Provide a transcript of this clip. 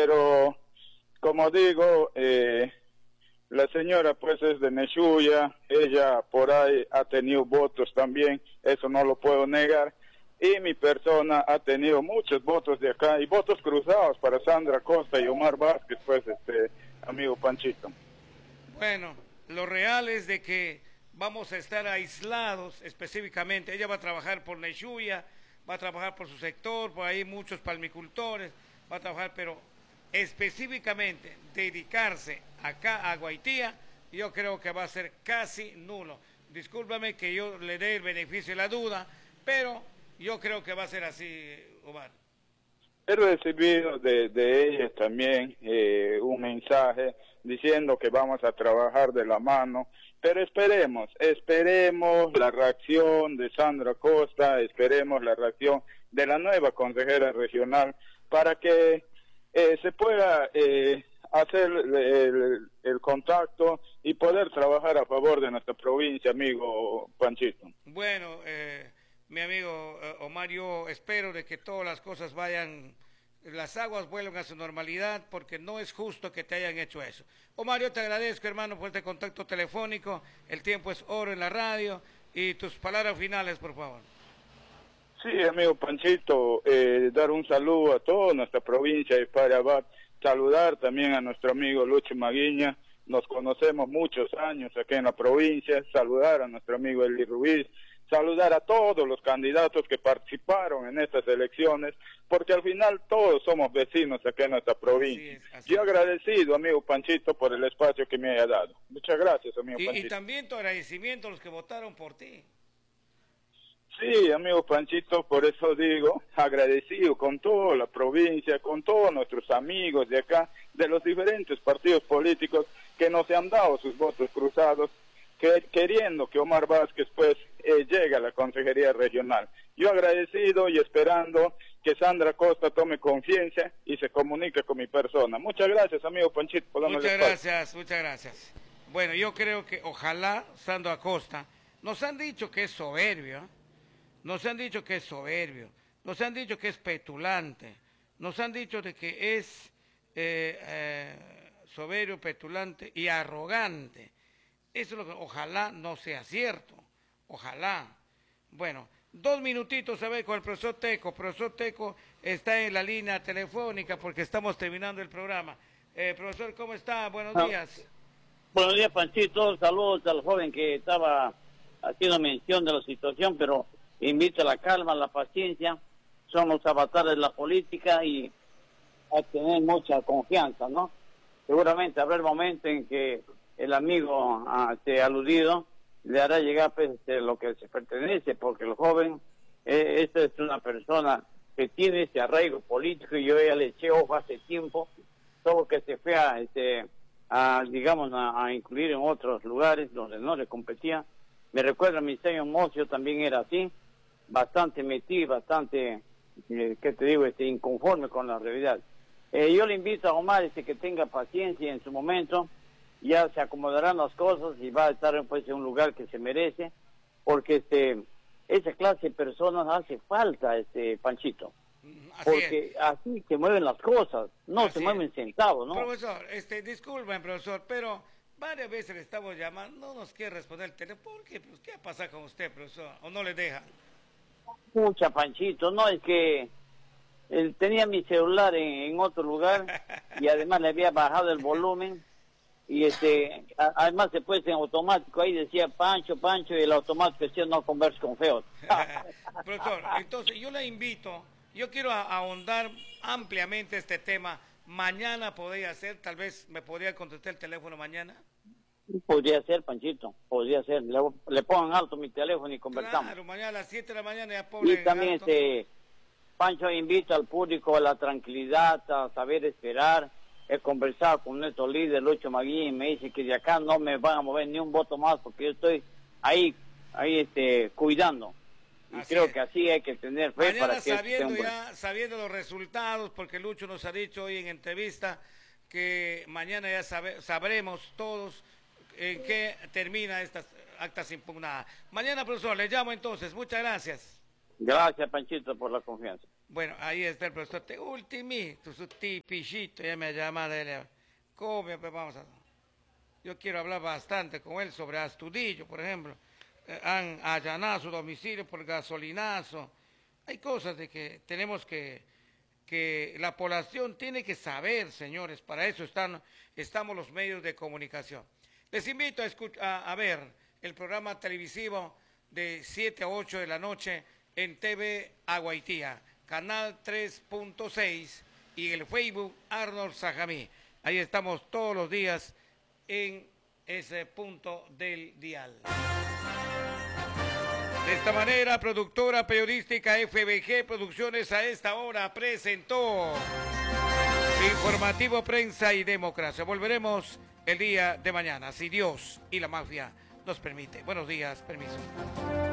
pero como digo, la señora pues es de Neshuya, ella por ahí ha tenido votos también, eso no lo puedo negar, y mi persona ha tenido muchos votos de acá, y votos cruzados para Sandra Costa y Omar Vázquez, pues, amigo Panchito. Bueno, lo real es de que vamos a estar aislados específicamente. Ella va a trabajar por Neshuya, va a trabajar por su sector, por ahí muchos palmicultores, va a trabajar, pero específicamente dedicarse acá a Guaitía, yo creo que va a ser casi nulo. Discúlpame que yo le dé el beneficio de la duda, pero yo creo que va a ser así, Omar. He recibido de ella también un mensaje diciendo que vamos a trabajar de la mano, pero esperemos la reacción de Sandra Costa, esperemos la reacción de la nueva consejera regional para que se pueda hacer el contacto y poder trabajar a favor de nuestra provincia, amigo Panchito. Bueno, mi amigo Omar, yo espero de que todas las cosas vayan, las aguas vuelvan a su normalidad, porque no es justo que te hayan hecho eso. Omar, yo te agradezco, hermano, por este contacto telefónico, el tiempo es oro en la radio, y tus palabras finales, por favor. Sí, amigo Panchito, dar un saludo a toda nuestra provincia de Parabat, saludar también a nuestro amigo Lucho Maguiña, nos conocemos muchos años aquí en la provincia, saludar a nuestro amigo Eli Ruiz, saludar a todos los candidatos que participaron en estas elecciones, porque al final todos somos vecinos aquí en nuestra provincia. Yo agradecido, amigo Panchito, por el espacio que me haya dado. Muchas gracias, amigo Panchito. Y también tu agradecimiento a los que votaron por ti. Sí, amigo Panchito, por eso digo, agradecido con toda la provincia, con todos nuestros amigos de acá, de los diferentes partidos políticos que nos han dado sus votos cruzados, queriendo que Omar Vázquez pues llegue a la Consejería Regional. Yo agradecido y esperando que Sandra Costa tome confianza y se comunique con mi persona. Muchas gracias, amigo Panchito. Muchas gracias, muchas gracias. Bueno, yo creo que ojalá Sandra Costa, nos han dicho que es soberbio, nos han dicho que es soberbio, nos han dicho que es petulante, nos han dicho de que es soberbio, petulante y arrogante. Eso es lo que ojalá no sea cierto, ojalá. Bueno, 2 minutitos a ver con el profesor Teco. Profesor Teco está en la línea telefónica porque estamos terminando el programa. Profesor, ¿cómo está? Buenos días. Buenos días, Panchito. Saludos al joven que estaba haciendo mención de la situación, pero invito a la calma, a la paciencia. Son los avatares de la política y a tener mucha confianza, ¿no? Seguramente habrá el momento en que el amigo aludido le hará llegar pues, lo que se pertenece, porque el joven, esta es una persona que tiene ese arraigo político y yo ya le eché ojo hace tiempo, todo que se fue a incluir en otros lugares donde no le competía. Me recuerda a mi señor Mocio, también era así, bastante metido, bastante, ¿qué te digo?, inconforme con la realidad. Yo le invito a Omar que tenga paciencia en su momento, ya se acomodarán las cosas y va a estar pues en un lugar que se merece, porque esa clase de personas hace falta, Panchito, porque así se mueven las cosas, no se mueven centavos, ¿no? Profesor, disculpen, profesor, pero varias veces le estamos llamando, no nos quiere responder el teléfono. ¿Por qué? Pues, ¿qué ha pasado con usted, profesor? ¿O no le deja? Pucha, Panchito, no, es que él tenía mi celular en otro lugar y además le había bajado el volumen y además se puede en automático, ahí decía Pancho, Pancho, y el automático decía no converse con feos. Profesor, entonces yo le invito, yo quiero ahondar ampliamente este tema. Mañana podría ser, tal vez me podría contestar el teléfono mañana. Podría ser, Panchito, podría ser. Le pongan alto mi teléfono y conversamos. Claro, mañana a las 7 de la mañana ya Y también, Pancho, invito al público a la tranquilidad, a saber esperar. He conversado con nuestro líder, Lucho Maguín, y me dice que de acá no me van a mover ni un voto más porque yo estoy ahí cuidando. Y creo que así hay que tener fe para que sabiendo los resultados, porque Lucho nos ha dicho hoy en entrevista que mañana ya sabremos todos en qué termina estas actas impugnadas. Mañana, profesor, le llamo entonces. Muchas gracias. Gracias, Panchito, por la confianza. Bueno, ahí está el profesor. Te ultimito, su tipillito, ya me llama de él. ¿Cómo? Pues vamos a... Yo quiero hablar bastante con él sobre Astudillo, por ejemplo. Han allanado su domicilio por gasolinazo. Hay cosas de que tenemos que la población tiene que saber, señores. Para eso estamos los medios de comunicación. Les invito a ver el programa televisivo de 7 a 8 de la noche en TV Aguaitía, canal 3.6 y el Facebook Arnold Sajamí. Ahí estamos todos los días en ese punto del dial. De esta manera, productora periodística FBG Producciones a esta hora presentó Informativo Prensa y Democracia. Volveremos el día de mañana, si Dios y la mafia nos permite. Buenos días, permiso.